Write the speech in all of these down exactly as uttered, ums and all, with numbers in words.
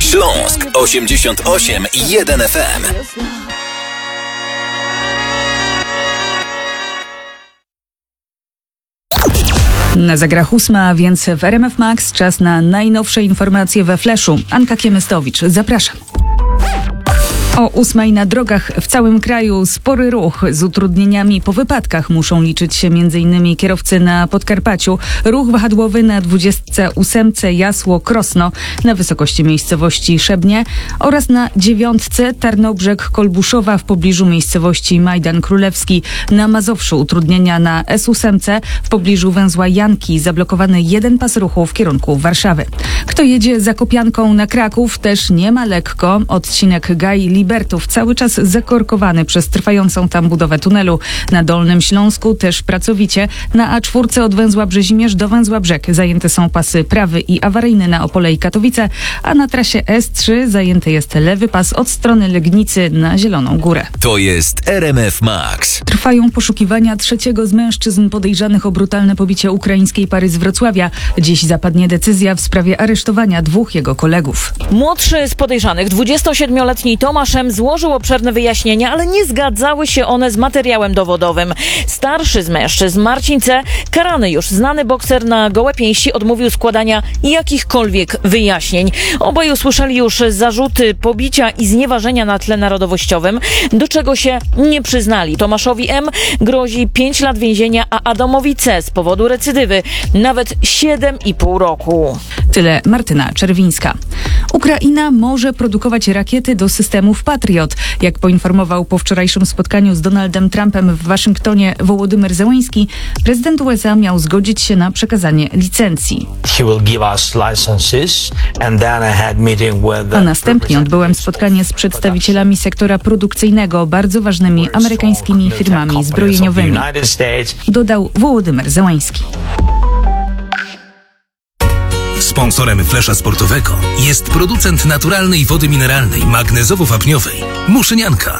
Śląsk osiemdziesiąt osiem i jeden F M. Na zegarach ósma, więc w R M F Max czas na najnowsze informacje we Flashu. Anka Kiemystowicz, zapraszam. O ósmej na drogach w całym kraju spory ruch. Z utrudnieniami po wypadkach muszą liczyć się m.in. kierowcy na Podkarpaciu. Ruch wahadłowy na dwudziestce ósemce Jasło-Krosno na wysokości miejscowości Szebnie oraz na dziewiątce Tarnobrzeg-Kolbuszowa w pobliżu miejscowości Majdan Królewski. Na Mazowszu utrudnienia na S ósemce w pobliżu węzła Janki. Zablokowany jeden pas ruchu w kierunku Warszawy. Kto jedzie Zakopianką na Kraków, też nie ma lekko. Odcinek Gaj Libertów cały czas zakorkowany przez trwającą tam budowę tunelu. Na Dolnym Śląsku też pracowicie. Na A cztery od węzła Brzezimierz do węzła Brzeg zajęte są pasy prawy i awaryjny na Opole i Katowice, a na trasie S trzy zajęty jest lewy pas od strony Legnicy na Zieloną Górę. To jest R M F Max. Trwają poszukiwania trzeciego z mężczyzn podejrzanych o brutalne pobicie ukraińskiej pary z Wrocławia. Dziś zapadnie decyzja w sprawie aresztowania dwóch jego kolegów. Młodszy z podejrzanych, dwudziestosiedmioletni Tomasz M. złożył obszerne wyjaśnienia, ale nie zgadzały się one z materiałem dowodowym. Starszy z mężczyzn, Marcin C., karany już znany bokser na gołe pięści, odmówił składania jakichkolwiek wyjaśnień. Obaj usłyszeli już zarzuty pobicia i znieważenia na tle narodowościowym, do czego się nie przyznali. Tomaszowi M. grozi pięć lat więzienia, a Adamowi C. z powodu recydywy nawet siedem i pół roku. Tyle Martyna Czerwińska. Ukraina może produkować rakiety do systemów Patriot. Jak poinformował po wczorajszym spotkaniu z Donaldem Trumpem w Waszyngtonie Wołodymyr Zełenski, prezydent U S A miał zgodzić się na przekazanie licencji. A następnie odbyłem spotkanie z przedstawicielami sektora produkcyjnego, bardzo ważnymi amerykańskimi firmami zbrojeniowymi, dodał Wołodymyr Zełenski. Sponsorem Flasha Sportowego jest producent naturalnej wody mineralnej magnezowo-wapniowej Muszynianka.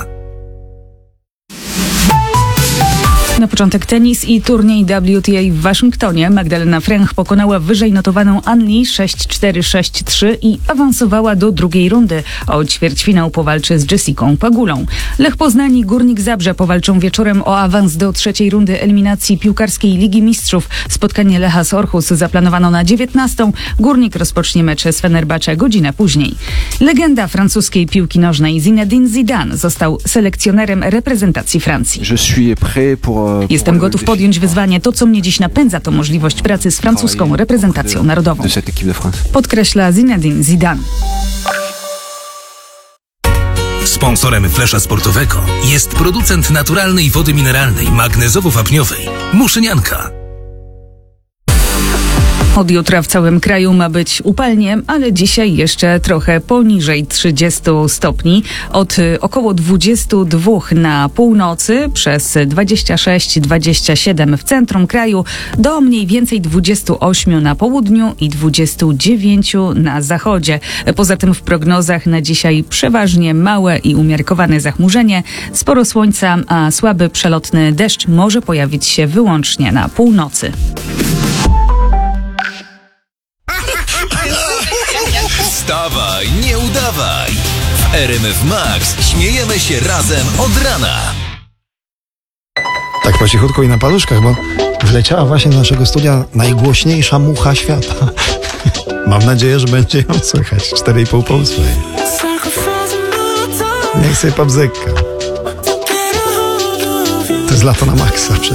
Na początek tenis i turniej W T A w Waszyngtonie. Magdalena Fręch pokonała wyżej notowaną Anli sześć cztery sześć trzy i awansowała do drugiej rundy. O ćwierćfinał powalczy z Jessicą Pagulą. Lech Poznań i Górnik Zabrze powalczą wieczorem o awans do trzeciej rundy eliminacji piłkarskiej Ligi Mistrzów. Spotkanie Lecha z Orhus zaplanowano na dziewiętnastą. Górnik rozpocznie mecz z Fenerbahce godzinę później. Legenda francuskiej piłki nożnej Zinedine Zidane został selekcjonerem reprezentacji Francji. Jestem gotów podjąć wyzwanie. To, co mnie dziś napędza, to możliwość pracy z francuską reprezentacją narodową, podkreśla Zinedine Zidane. Sponsorem Flasha Sportowego jest producent naturalnej wody mineralnej magnezowo-wapniowej Muszynianka. Od jutra w całym kraju ma być upalnie, ale dzisiaj jeszcze trochę poniżej trzydziestu stopni. Od około dwudziestu dwóch na północy przez dwadzieścia sześć dwadzieścia siedem w centrum kraju do mniej więcej dwudziestu ośmiu na południu i dwudziestu dziewięciu na zachodzie. Poza tym w prognozach na dzisiaj przeważnie małe i umiarkowane zachmurzenie, sporo słońca, a słaby przelotny deszcz może pojawić się wyłącznie na północy. Wstawaj, nie udawaj! W R M F Max śmiejemy się razem od rana. Tak po cichutku i na paluszkach, bo wleciała właśnie do naszego studia najgłośniejsza mucha świata. Mam nadzieję, że będzie ją słychać. cztery i pół po ósmej. Niech sobie pobzyka. To jest lato na maksa przecież.